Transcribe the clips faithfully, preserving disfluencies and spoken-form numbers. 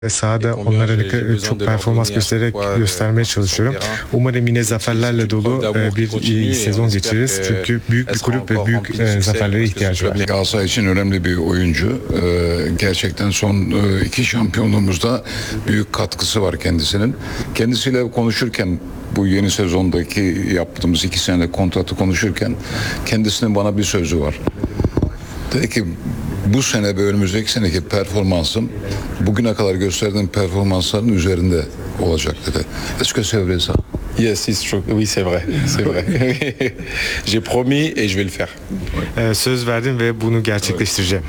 ve sahada onlara çok performans göstererek göstermeye çalışıyorum. Umarım yine zaferlerle dolu bir iyi sezon geçiririz. Çünkü büyük bir kulüp ve büyük zaferlere ihtiyacı var. Galatasaray için önemli bir oyuncu. Gerçekten son iki şampiyonluğumuzda büyük katkısı var kendisinin. Kendisiyle konuşurken, bu yeni sezondaki yaptığımız iki senelik kontratı konuşurken kendisinin bana bir sözü var. Dedi ki bu sene ve önümüzdeki seneki performansım bugüne kadar gösterdiğim performansların üzerinde olacak dedi. Est-ce que c'est vrai ça? Yes, it's true. Oui, c'est vrai. C'est vrai. J'ai promis et je vais le faire. Ee, söz verdim ve bunu gerçekleştireceğim.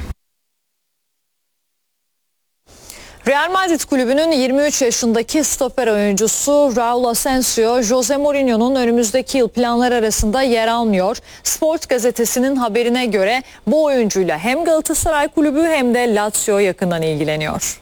Real Madrid kulübünün yirmi üç yaşındaki stoper oyuncusu Raul Asensio, Jose Mourinho'nun önümüzdeki yıl planlar arasında yer almıyor. Sport gazetesinin haberine göre bu oyuncuyla hem Galatasaray kulübü hem de Lazio yakından ilgileniyor.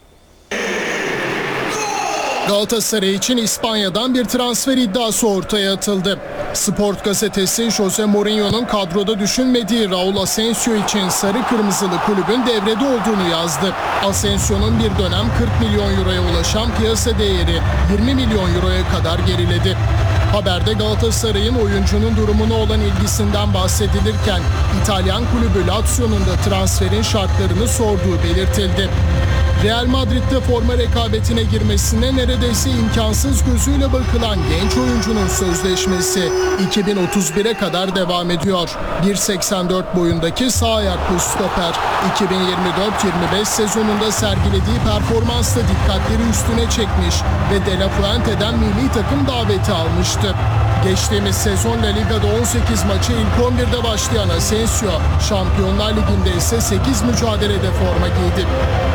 Galatasaray için İspanya'dan bir transfer iddiası ortaya atıldı. Sport gazetesi Jose Mourinho'nun kadroda düşünmediği Raul Asensio için sarı kırmızılı kulübün devrede olduğunu yazdı. Asensio'nun bir dönem kırk milyon euroya ulaşan piyasa değeri yirmi milyon euroya kadar geriledi. Haberde Galatasaray'ın oyuncunun durumuna olan ilgisinden bahsedilirken İtalyan kulübü Lazio'nun da transferin şartlarını sorduğu belirtildi. Real Madrid'de forma rekabetine girmesine neredeyse imkansız gözüyle bakılan genç oyuncunun sözleşmesi iki bin otuz bire kadar devam ediyor. bir seksen dört boyundaki sağ ayaklı stoper iki bin yirmi dört yirmi beş sezonunda sergilediği performansla dikkatleri üstüne çekmiş ve De La Fuente'den milli takım daveti almıştı. Geçtiğimiz sezon La Liga'da on sekiz maça ilk on birde başlayan Asensio, Şampiyonlar Ligi'nde ise sekiz mücadelede forma giydi.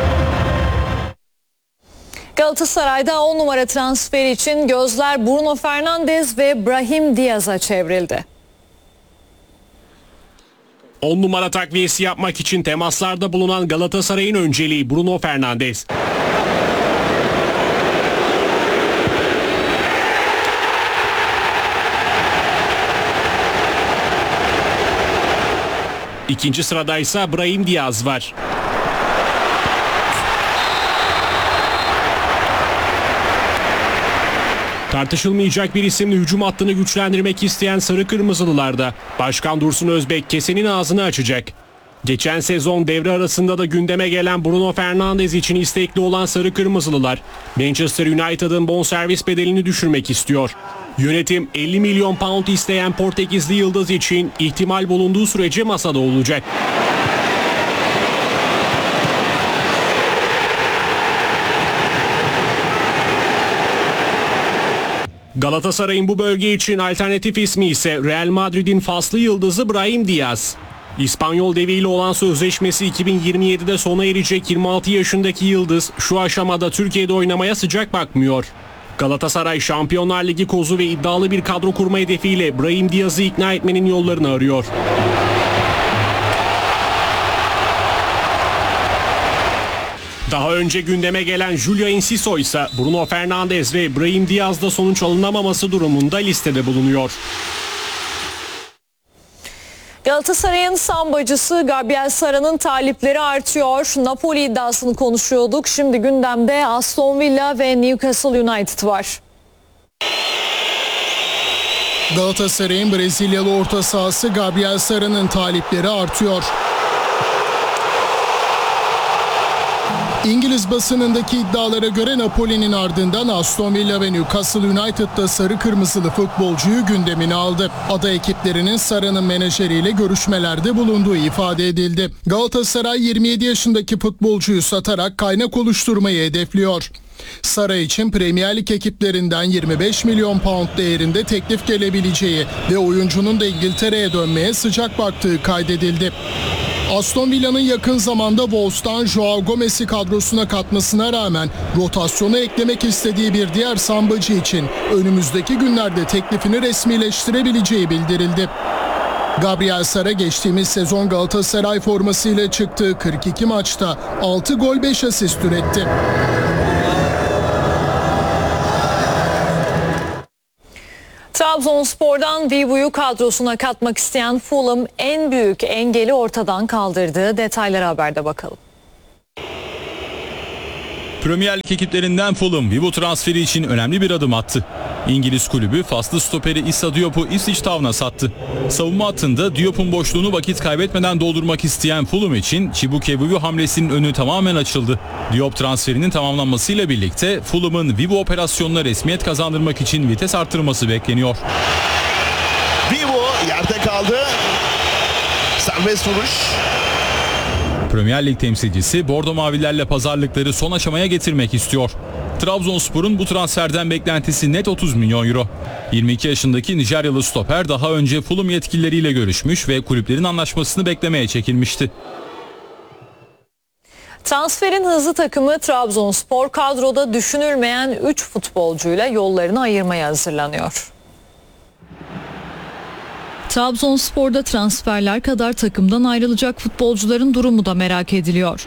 Galatasaray'da on numara transferi için gözler Bruno Fernandes ve Brahim Diaz'a çevrildi. on numara takviyesi yapmak için temaslarda bulunan Galatasaray'ın önceliği Bruno Fernandes. İkinci sırada ise Brahim Diaz var. Tartışılmayacak bir isimle hücum hattını güçlendirmek isteyen Sarı Kırmızılılarda Başkan Dursun Özbek kesenin ağzını açacak. Geçen sezon devre arasında da gündeme gelen Bruno Fernandes için istekli olan Sarı Kırmızılılar Manchester United'ın bonservis bedelini düşürmek istiyor. Yönetim elli milyon pound isteyen Portekizli yıldız için ihtimal bulunduğu sürece masada olacak. Galatasaray'ın bu bölge için alternatif ismi ise Real Madrid'in faslı yıldızı Brahim Diaz. İspanyol deviyle olan sözleşmesi iki bin yirmi yedide sona erecek yirmi altı yaşındaki yıldız şu aşamada Türkiye'de oynamaya sıcak bakmıyor. Galatasaray Şampiyonlar Ligi kozu ve iddialı bir kadro kurma hedefiyle Brahim Diaz'ı ikna etmenin yollarını arıyor. Daha önce gündeme gelen Julia Enciso ise Bruno Fernandes ve Brahim Diaz'da sonuç alınamaması durumunda listede bulunuyor. Galatasaray'ın sambacısı Gabriel Sara'nın talipleri artıyor. Napoli iddiasını konuşuyorduk. Şimdi gündemde Aston Villa ve Newcastle United var. Galatasaray'ın Brezilyalı orta sahası Gabriel Sara'nın talipleri artıyor. İngiliz basınındaki iddialara göre Napoli'nin ardından Aston Villa ve Newcastle United'da sarı kırmızılı futbolcuyu gündemine aldı. Ada ekiplerinin Sara'nın menajeriyle görüşmelerde bulunduğu ifade edildi. Galatasaray yirmi yedi yaşındaki futbolcuyu satarak kaynak oluşturmayı hedefliyor. Sara için Premier Lig ekiplerinden yirmi beş milyon pound değerinde teklif gelebileceği ve oyuncunun da İngiltere'ye dönmeye sıcak baktığı kaydedildi. Aston Villa'nın yakın zamanda Wolves'tan Joao Gomez'i kadrosuna katmasına rağmen rotasyona eklemek istediği bir diğer sambacı için önümüzdeki günlerde teklifini resmileştirebileceği bildirildi. Gabriel Sara geçtiğimiz sezon Galatasaray formasıyla çıktığı kırk iki maçta altı gol beş asist üretti. Trabzonspor'dan Vivo'yu kadrosuna katmak isteyen Fulham en büyük engeli ortadan kaldırdı. Detaylara haberde bakalım. Premier Lig ekiplerinden Fulham, Vivo transferi için önemli bir adım attı. İngiliz kulübü faslı stoperi Issa Diop'u Ipswich Town'a sattı. Savunma hattında Diop'un boşluğunu vakit kaybetmeden doldurmak isteyen Fulham için Chibuike Vivo hamlesinin önü tamamen açıldı. Diop transferinin tamamlanmasıyla birlikte Fulham'ın Vivo operasyonuna resmiyet kazandırmak için vites arttırması bekleniyor. Vivo yerde kaldı. Serbest vuruş. Premier Lig temsilcisi Bordo Mavilerle pazarlıkları son aşamaya getirmek istiyor. Trabzonspor'un bu transferden beklentisi net otuz milyon euro. yirmi iki yaşındaki Nijeryalı stoper daha önce Fulham yetkilileriyle görüşmüş ve kulüplerin anlaşmasını beklemeye çekilmişti. Transferin hızlı takımı Trabzonspor kadroda düşünülmeyen üç futbolcuyla yollarını ayırmaya hazırlanıyor. Trabzonspor'da transferler kadar takımdan ayrılacak futbolcuların durumu da merak ediliyor.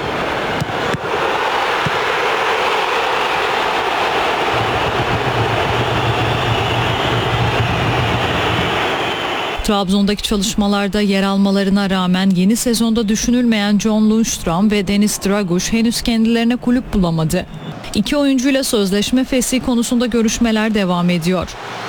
Trabzon'daki çalışmalarda yer almalarına rağmen yeni sezonda düşünülmeyen John Lundstram ve Deniz Draguş henüz kendilerine kulüp bulamadı. İki oyuncuyla sözleşme fesih konusunda görüşmeler devam ediyor.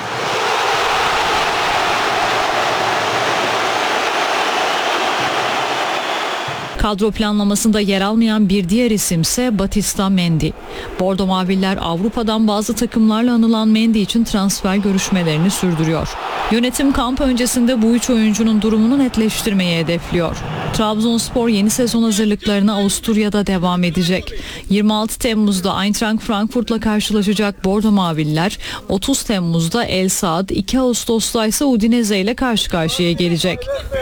Kadro planlamasında yer almayan bir diğer isimse Batista Mendy. Bordo Maviller Avrupa'dan bazı takımlarla anılan Mendy için transfer görüşmelerini sürdürüyor. Yönetim kamp öncesinde bu üç oyuncunun durumunu netleştirmeyi hedefliyor. Trabzonspor yeni sezon hazırlıklarına Avusturya'da devam edecek. yirmi altı Temmuz'da Eintracht Frankfurt'la karşılaşacak Bordo Maviller, otuz Temmuz'da El Saad, iki Ağustos'ta ise Udinese ile karşı karşıya gelecek.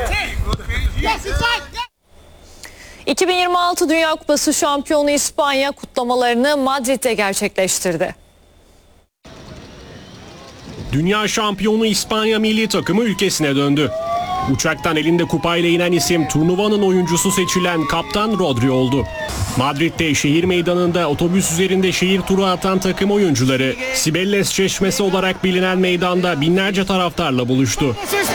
iki bin yirmi altı Dünya Kupası şampiyonu İspanya kutlamalarını Madrid'de gerçekleştirdi. Dünya şampiyonu İspanya milli takımı ülkesine döndü. Uçaktan elinde kupayla inen isim turnuvanın oyuncusu seçilen kaptan Rodri oldu. Madrid'de şehir meydanında otobüs üzerinde şehir turu atan takım oyuncuları Sibelles Çeşmesi olarak bilinen meydanda binlerce taraftarla buluştu.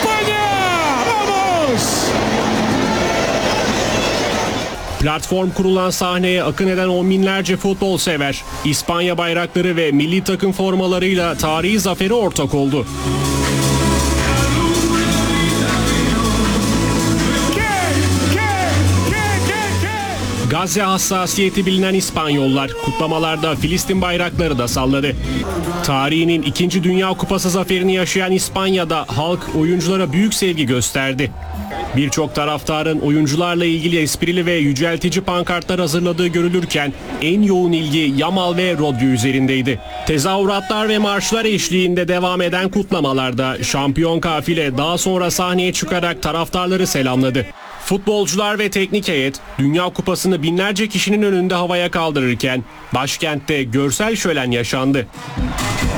Platform kurulan sahneye akın eden on binlerce futbol sever, İspanya bayrakları ve milli takım formalarıyla tarihi zaferi ortak oldu. Gazze hassasiyeti bilinen İspanyollar kutlamalarda Filistin bayrakları da salladı. Tarihinin ikinci Dünya Kupası zaferini yaşayan İspanya'da halk oyunculara büyük sevgi gösterdi. Birçok taraftarın oyuncularla ilgili esprili ve yüceltici pankartlar hazırladığı görülürken en yoğun ilgi Yamal ve Rodri üzerindeydi. Tezahüratlar ve marşlar eşliğinde devam eden kutlamalarda şampiyon kafile daha sonra sahneye çıkarak taraftarları selamladı. Futbolcular ve teknik heyet Dünya Kupası'nı binlerce kişinin önünde havaya kaldırırken başkentte görsel şölen yaşandı.